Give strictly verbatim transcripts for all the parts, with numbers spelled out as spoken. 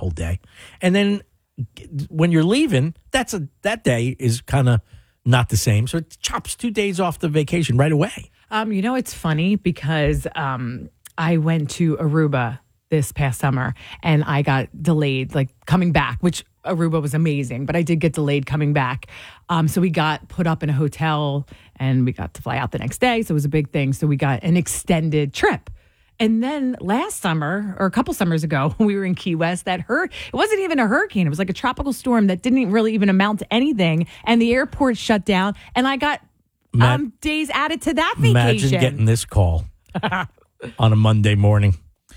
whole day. And then when you're leaving, that's a that day is kind of not the same. So it chops two days off the vacation right away. Um, you know, it's funny because um, I went to Aruba this past summer and I got delayed, like coming back, which Aruba was amazing, but I did get delayed coming back. Um, so we got put up in a hotel and we got to fly out the next day. So it was a big thing. So we got an extended trip. And then last summer, or a couple summers ago, we were in Key West. That hurt. It wasn't even a hurricane. It was like a tropical storm that didn't really even amount to anything. And the airport shut down. And I got Ma- um, days added to that vacation. Imagine getting this call on a Monday morning.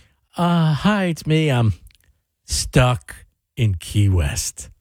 Uh, hi, it's me. I'm stuck in Key West.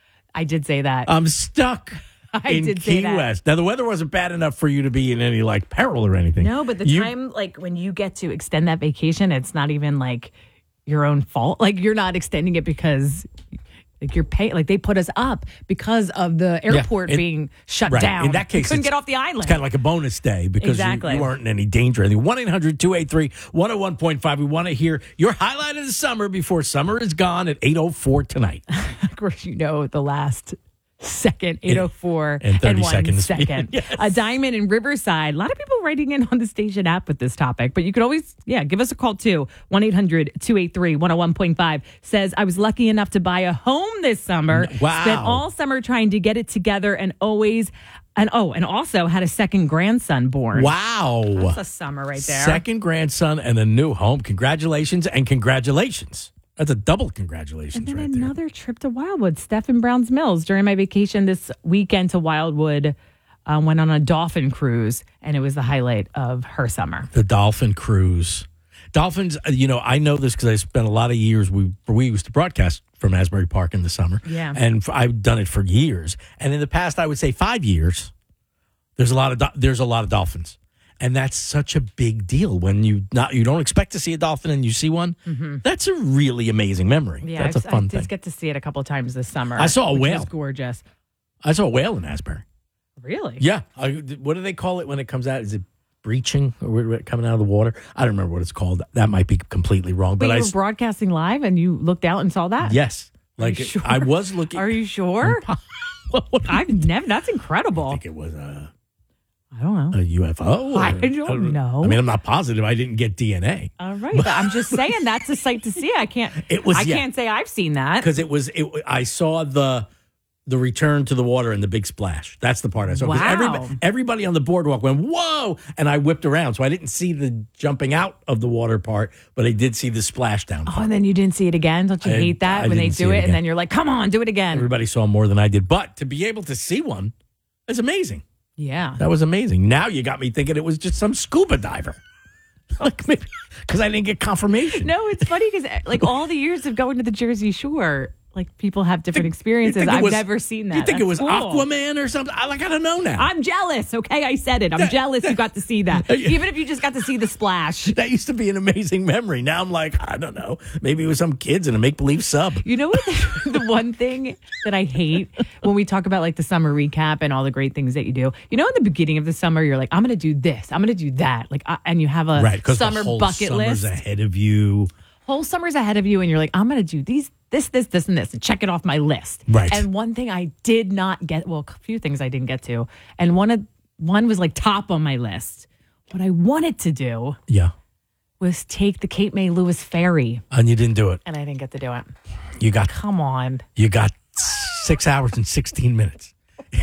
I did say that. I'm stuck I in did Key say that. West. Now, the weather wasn't bad enough for you to be in any like peril or anything. No, but the You- time, like when you get to extend that vacation, it's not even like your own fault. Like you're not extending it because like you're paying, like they put us up because of the airport it- being shut right. down. In that case, we couldn't it's- get off the island. It's kind of like a bonus day because Exactly. you, you weren't in any danger. one eight hundred two eight three one oh one point five. We want to hear your highlight of the summer before summer is gone at eight oh four tonight. Of course, you know the last second, eight oh four And thirty one seconds. second. Yes. A diamond in Riverside. A lot of people writing in on the station app with this topic, but you could always, yeah, give us a call too. one eight hundred two eight three one oh one point five says, I was lucky enough to buy a home this summer. Wow. Spent all summer trying to get it together and always, and oh, and also had a second grandson born. Wow. That's a summer right there. Second grandson and a new home. Congratulations and congratulations. That's a double congratulations And then right there. another trip to Wildwood, Steph and Browns Mills. During my vacation this weekend to Wildwood, uh, went on a dolphin cruise, and it was the highlight of her summer. The dolphin cruise. Dolphins, uh, you know, I know this because I spent a lot of years. We we used to broadcast from Asbury Park in the summer. Yeah. And f- I've done it for years. And in the past, I would say five years, there's a lot of do- there's a lot of dolphins. And that's such a big deal when you not you don't expect to see a dolphin and you see one. Mm-hmm. That's a really amazing memory. Yeah, that's I've- a fun I thing. did get to see it a couple of times this summer. I saw a which whale. was gorgeous. I saw a whale in Asbury. Really? Yeah. I, what do they call it when it comes out? Is it breaching or where- where- coming out of the water? I don't remember what it's called. That might be completely wrong. But But you I were s- broadcasting live, and you looked out and saw that. yes, Are you like sure? I was looking. Are you sure? What do you I've never. That's incredible. think it was a, I don't know. a U F O? or- I don't know. I mean, I'm not positive. I didn't get D N A All right, but I'm just saying that's a sight to see. I can't. It was- I yeah. can't say I've seen that. because it was. It, I saw the the return to the water and the big splash. That's the part I saw. 'Cause Wow. Everybody, everybody on the boardwalk went whoa, and I whipped around, so I didn't see the jumping out of the water part, but I did see the splashdown Oh, part. and then you didn't see it again. Don't you I- hate that I when they didn't see do it it, and again. then you're like, "Come on, do it again." Everybody saw more than I did, but to be able to see one is amazing. Yeah. That was amazing. Now you got me thinking it was just some scuba diver. Like maybe because I didn't get confirmation. No, it's funny because like all the years of going to the Jersey Shore, like people have different You experiences. think it I've was- never seen that. You think it was That's cool. Aquaman or something? I like I don't know now. I'm jealous. Okay, I said it. I'm That- jealous you got to see that, even if you just got to see the splash. That used to be an amazing memory. Now I'm like, I don't know. Maybe it was some kids in a make believe sub. You know what? The, the one thing that I hate when we talk about like the summer recap and all the great things that you do. You know, in the beginning of the summer, you're like, I'm going to do this. I'm going to do that. Like, uh, and you have a Right, because summer the whole bucket summer's list. ahead of you. Whole summer's ahead of you, and you're like, I'm going to do these, this, this, this, and this, and check it off my list. Right. And one thing I did not get, well, a few things I didn't get to, and one of one was like top on my list. What I wanted to do Yeah, was take the Cape May Lewis ferry, and you didn't do it. and I didn't get to do it. You got Come on. you got six hours and sixteen minutes.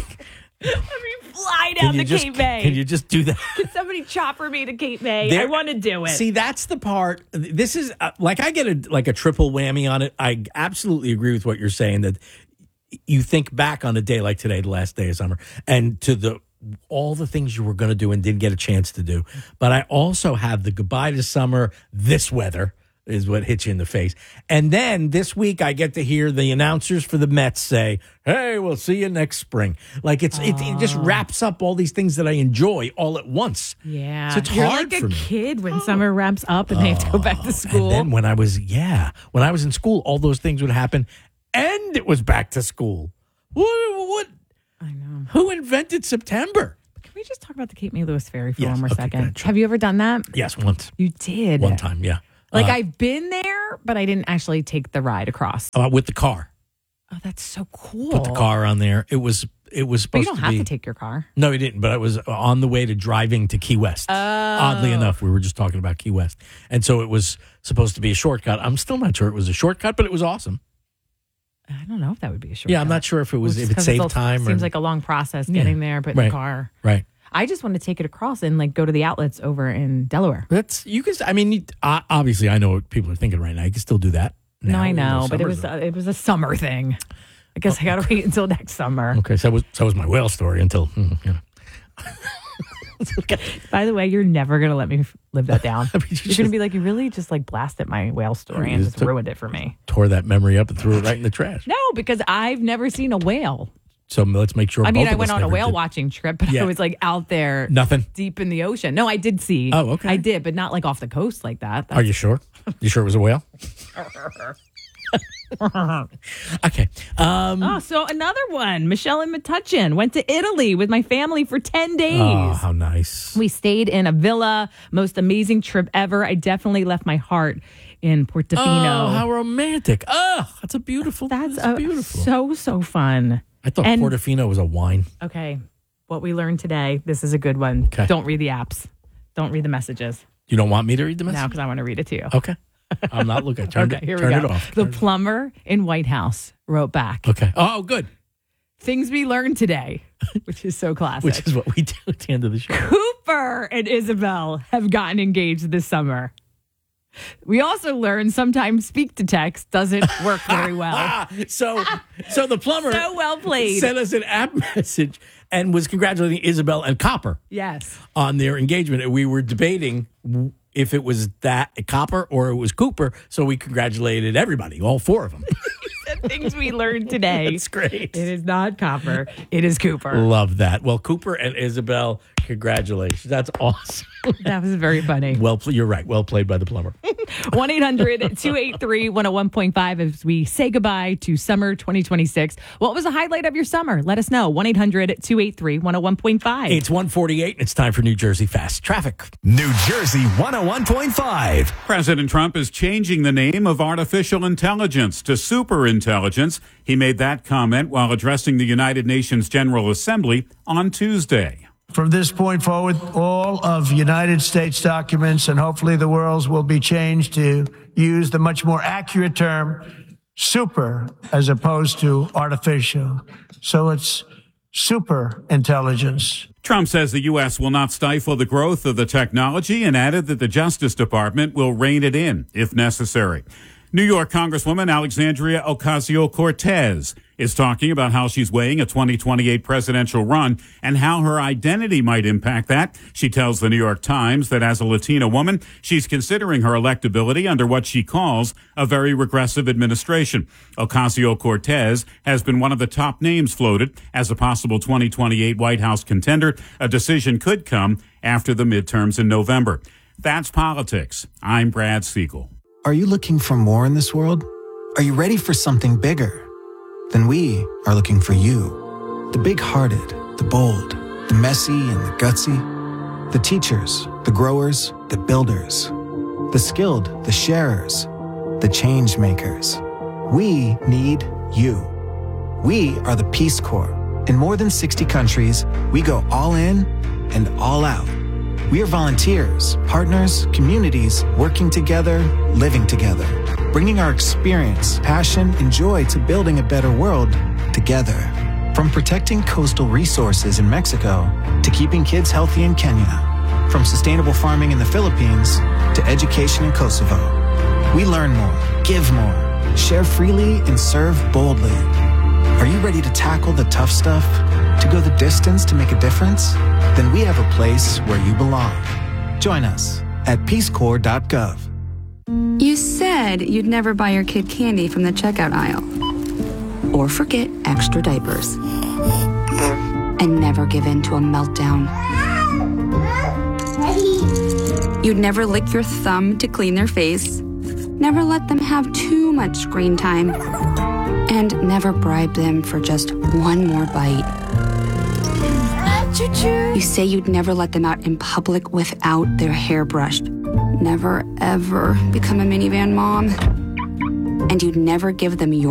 Let me fly Can down you to just Cape May. can you just do that? Can somebody chopper me to Cape May? There- I want to do it. See, that's the part. This is uh, like I get a like a triple whammy on it. I absolutely agree with what you're saying. That you think back on a day like today, the last day of summer, and to the all the things you were going to do and didn't get a chance to do. But I also have the goodbye to summer. This weather is what hits you in the face. And then this week I get to hear the announcers for the Mets say, "Hey, we'll see you next spring." Like it's it, it just wraps up all these things that I enjoy all at once. yeah. So it's You're hard like for a me. kid when summer wraps up and they have to go back to school. And then when I was, yeah, when I was in school, all those things would happen, and it was back to school. What? what I know. who invented September? Can we just talk about the Cape May Lewis ferry for Yes, one more okay, second? go ahead, sure. Have you ever done that? Yes, once, You did. one time, yeah. Like Uh, I've been there, but I didn't actually take the ride across. uh, with the car. Oh, that's so cool. Put the car on there. It was it was But you supposed don't to have be. to take your car. No, he didn't. But I was on the way to driving to Key West. Oh. Oddly enough, we were just talking about Key West, and so it was supposed to be a shortcut. I'm still not sure it was a shortcut, but it was awesome. I don't know if that would be a shortcut. Yeah, I'm not sure if it was Just if it 'cause saved it's all- time. Seems or, like a long process Yeah. getting there, but in Right. the car. right. I just want to take it across and like go to the outlets over in Delaware. That's you can. I mean, you- uh, obviously, I know what people are thinking right now. You can still do that. No, now, I even though know, but it summer's was over. uh, it was a summer thing. I guess I got to wait until next summer. Okay, so that was that was my whale story until hmm, you know. By the way, you're never gonna let me f- live that down. I mean, you You're just- gonna be like, you really just like blasted my whale story You and just just took- ruined it for me. Tore that memory up and threw it right in the trash. No, because I've never seen a whale. So let's make sure. I mean, both I of went us on a never whale did. watching trip, but Yeah. I was like out there Nothing. deep in the ocean. No, I did see. Oh, okay. I did, but not like off the coast like that. Are you sure? You sure it was a whale? Okay. Um, Oh, so another one. Michelle and Metuchen went to Italy with my family for ten days. oh, how nice. We stayed in a villa. Most amazing trip ever. I definitely left my heart in Portofino. Oh, how romantic. Oh, that's a beautiful. That's that's a, beautiful. so, so fun. I thought and- Portofino was a wine. Okay, what we learned today, this is a good one. Okay. Don't read the apps. Don't read the messages. You don't want me to read the Now, message? because I want to read it to you. Okay. I'm not looking. Turn, Okay, it, here turn we it go. off. The Turn it- plumber in White House wrote back. okay. Oh, good. Things we learned today, which is so classic. Which is what we do at the end of the show. Cooper and Isabel have gotten engaged this summer. We also learned sometimes speak to text doesn't work very well. Ah, so, so the plumber So well played. sent us an app message and was congratulating Isabel and Copper Yes. on their engagement. And we were debating if it was that Copper or it was Cooper. So we congratulated everybody, all four of them. Things we learned today. That's great. It is not Copper. It is Cooper. Love that. Well, Cooper and Isabel, congratulations. That's awesome. That was very funny. Well, pl- you're right. Well played by the plumber. one eight hundred two eight three one oh one point five as we say goodbye to summer twenty twenty-six. What was the highlight of your summer? Let us know. one eight hundred two eight three one oh one point five. It's one forty-eight. It's time for New Jersey Fast Traffic. New Jersey one oh one point five. President Trump is changing the name of artificial intelligence to superintelligence. He made that comment while addressing the United Nations General Assembly on Tuesday. From this point forward, all of United States documents and hopefully the world's will be changed to use the much more accurate term super as opposed to artificial. So it's super intelligence. Trump says the U S will not stifle the growth of the technology and added that the Justice Department will rein it in if necessary. New York Congresswoman Alexandria Ocasio-Cortez is talking about how she's weighing a twenty twenty-eight presidential run and how her identity might impact that. She tells the New York Times that as a Latina woman, she's considering her electability under what she calls a very regressive administration. Ocasio-Cortez has been one of the top names floated as a possible twenty twenty-eight White House contender. A decision could come after the midterms in November. That's politics. I'm Brad Siegel. Are you looking for more in this world? Are you ready for something bigger? Then we are looking for you. The big-hearted, the bold, the messy and the gutsy. The teachers, the growers, the builders. The skilled, the sharers, the change makers. We need you. We are the Peace Corps. In more than sixty countries, we go all in and all out. We are volunteers, partners, communities, working together, living together, bringing our experience, passion, and joy to building a better world together. From protecting coastal resources in Mexico to keeping kids healthy in Kenya, from sustainable farming in the Philippines to education in Kosovo. We learn more, give more, share freely, and serve boldly. Are you ready to tackle the tough stuff? To go the distance to make a difference? Then we have a place where you belong. Join us at peace corps dot gov. You said you'd never buy your kid candy from the checkout aisle. Or forget extra diapers. And never give in to a meltdown. You'd never lick your thumb to clean their face. Never let them have too much screen time. And never bribe them for just one more bite. You say you'd never let them out in public without their hair brushed. never, ever become a minivan mom. And you'd never give them your